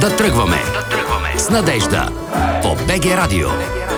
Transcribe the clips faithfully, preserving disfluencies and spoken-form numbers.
Да тръгваме, да тръгваме с Надежда по Б Г Радио.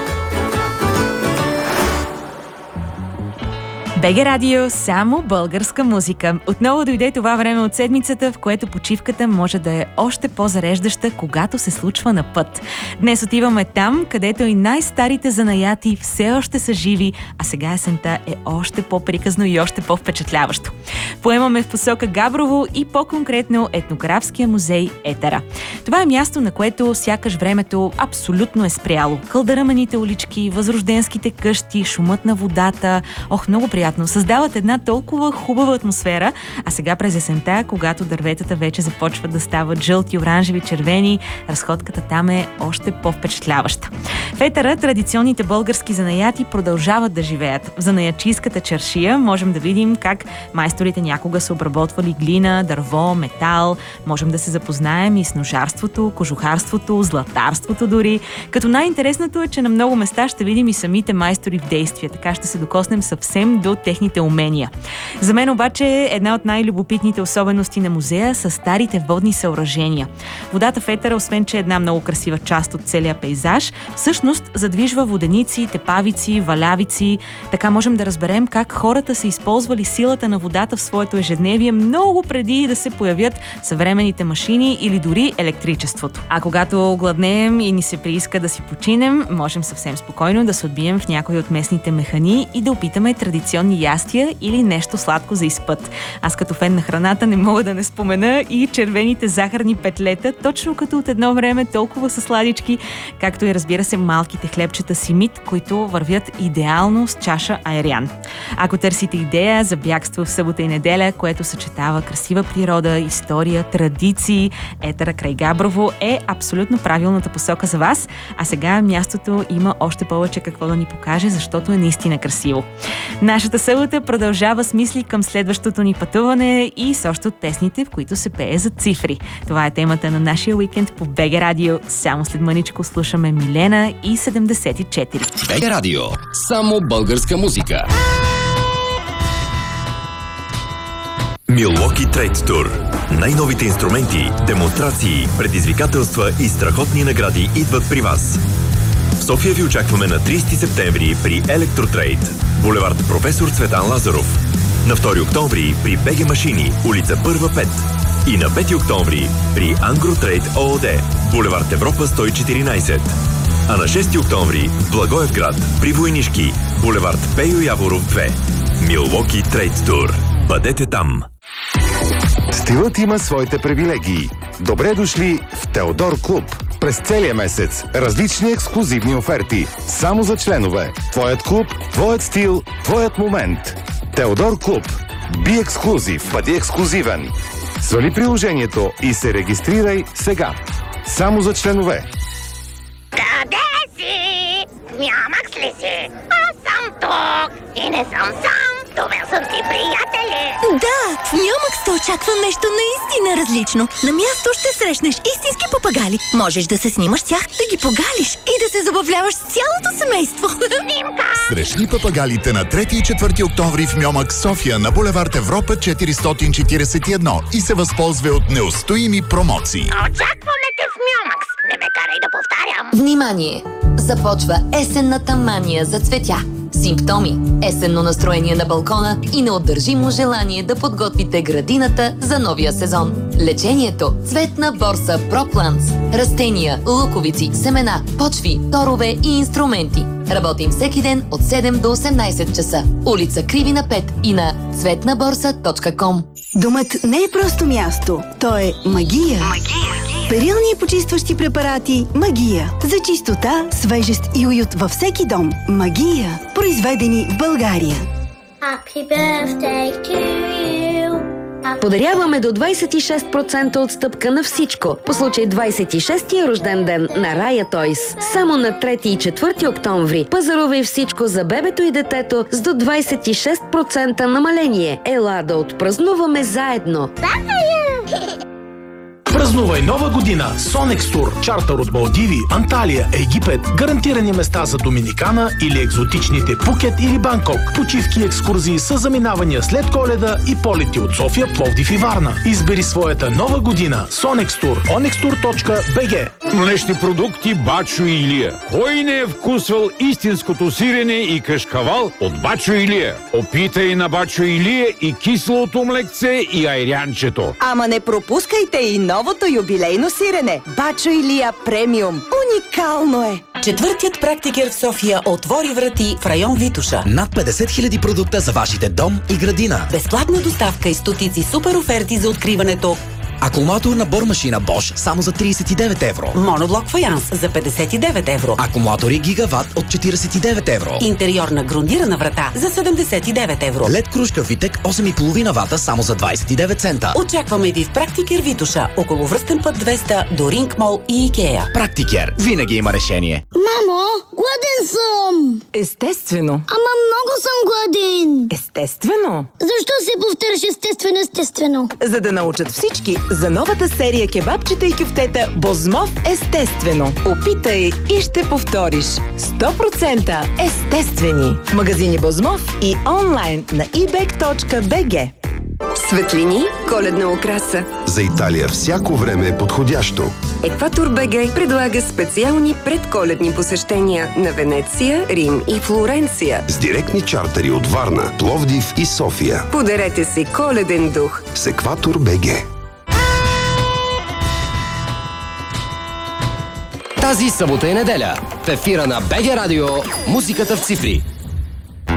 Б Г Радио, само българска музика. Отново дойде това време от седмицата, в което почивката може да е още по-зареждаща, когато се случва на път. Днес отиваме там, където и най-старите занаяти все още са живи, а сега есента е още по-приказно и още по-впечатляващо. Поемаме в посока Габрово и по-конкретно етнографския музей Етера. Това е място, на което сякаш времето абсолютно е спряло. Кълдъръмените улички, възрожденските къщи, шумът на водата. Ох, много приятно. Създават една толкова хубава атмосфера, а сега през есента, когато дърветата вече започват да стават жълти, оранжеви, червени, разходката там е още по-впечатляваща. В Етера традиционните български занаяти продължават да живеят. В занаячийската чаршия можем да видим как майсторите някога са обработвали глина, дърво, метал. Можем да се запознаем и с ножарството, кожухарството, златарството дори. Като най-интересното е, че на много места ще видим и самите майстори в действие. Така ще се докоснем съвсем до техните умения. За мен обаче една от най-любопитните особености на музея са старите водни съоръжения. Водата в Етера, освен че е една много красива част от целия пейзаж, всъщност задвижва воденици, тепавици, валявици. Така можем да разберем как хората са използвали силата на водата в своето ежедневие много преди да се появят съвременните машини или дори електричеството. А когато огладнеем и ни се прииска да си починем, можем съвсем спокойно да се отбием в някои от местните механи и да опитаме традиционни ястия или нещо сладко за изпът. Аз като фен на храната не мога да не спомена и червените захарни петлета, точно като от едно време толкова са сладички, както и разбира се малките хлебчета симит, които вървят идеално с чаша айрян. Ако търсите идея за бягство в събота и неделя, което съчетава красива природа, история, традиции, Етера край Габрово е абсолютно правилната посока за вас, а сега мястото има още повече какво да ни покаже, защото е наистина красиво. Нашата събота продължава с мисли към следващото ни пътуване и с още от песните, в които се пее за цифри. Това е темата на нашия уикенд по Б Г Радио. Само след мъничко слушаме Милена и седемдесет и четири. Б Г Радио, само българска музика. Милуоки Трейд Тур. Най-новите инструменти, демонстрации, предизвикателства и страхотни награди идват при вас. В София ви очакваме на трийсети септември при Електротрейд, булевард Професор Цветан Лазаров. На втори октомври при Б Г Машини, улица Първа пет. И на пети октомври при Ангротрейд ООД, булевард Европа сто и четиринайсет. А на шести октомври в Благоевград при Войнишки, булевард Пейо Яворов две. Милуоки Трейд Тур. Бъдете там! Стилът има своите привилегии. Добре дошли в Теодор Клуб. През целия месец различни ексклузивни оферти. Само за членове. Твоят клуб, твоят стил, твоят момент. Теодор Клуб. Би ексклузив. Бъди ексклузивен. Свали приложението и се регистрирай сега. Само за членове. Къде си? Мямакс ли си? Аз съм тук и не съм сам. Това съм си приятели. Да, в Мямакс те очаква нещо наистина различно. На място ще срещнеш истински папагали. Можеш да се снимаш с тях, да ги погалиш и да се забавляваш с цялото семейство. Снимка! Срещни папагалите на трети и четвърти октомври в Мямакс София на булевард Европа четиристотин четирийсет и едно и се възползва от неустоими промоции. Очакваме те в Мямакс. Не ме карай да повтарям. Внимание! Започва есенната мания за цветя. Симптоми, есенно настроение на балкона и неотдържимо желание да подготвите градината за новия сезон. Лечението – цветна борса Пропланс. Растения, луковици, семена, почви, торове и инструменти. Работим всеки ден от седем до осемнайсет часа. Улица Кривина пет и на цветна борса точка ком. Домът не е просто място, то е магия. Магия. Перилни и почистващи препарати Магия. За чистота, свежест и уют във всеки дом. Магия. Произведени в България. Happy birthday to you. Подаряваме до двайсет и шест процента отстъпка на всичко по случай двайсет и шестия рожден ден на Рая Тойс. Само на трети и четвърти октомври пазарувай всичко за бебето и детето с до двайсет и шест процента намаление. Ела да отпразнуваме заедно! Празнувай Нова година с Onex Tour. Чартър от Малдиви, Анталия, Египет, гарантирани места за Доминикана или екзотичните Пукет или Банкок. Почивки и екскурзии с заминавания след Коледа и полети от София, Пловдив и Варна. Избери своята Нова година с Onex Tour. онекс тур точка би джи. Млечни продукти Бачо и Илия. Кой не е вкусвал истинското сирене и кашкавал от Бачо и Илия? Опитай на Бачо и Илия и киселото млекце и айрянчето. Ама не пропускайте и новото юбилейно сирене. Бачо Илия премиум. Уникално е! Четвъртият практикер в София отвори врати в район Витоша. Над петдесет хиляди продукта за вашите дом и градина. Безплатна доставка и стотици супер оферти за откриването. Акумулаторна бормашина Bosch само за тридесет и девет евро. Моноблок фаянс за петдесет и девет евро. Акумулатори Гигават от четиридесет и девет евро. Интериорна грундирана врата за седемдесет и девет евро. Лед кружка Витек осем и половина вата само за двадесет и девет цента. Очакваме ви в Практикер Витоша, около връстен път двеста до Ринг Мол и Икея. Практикер винаги има решение. Мамо, гладен съм! Естествено. Ама много съм гладен! Естествено. Защо се повтаряш естествено, естествено? За да научат всички за новата серия кебабчета и кюфтета Бозмов естествено. Опитай и ще повториш. сто процента естествени. В магазини Бозмов и онлайн на и бек точка би джи. Светлини, коледна украса. За Италия всяко време е подходящо. Екватор БГ предлага специални предколедни посещения на Венеция, Рим и Флоренция. С директни чартери от Варна, Пловдив и София. Подарете си коледен дух с Екватор БГ. Тази събота и неделя в ефира на БГ Радио музиката в цифри.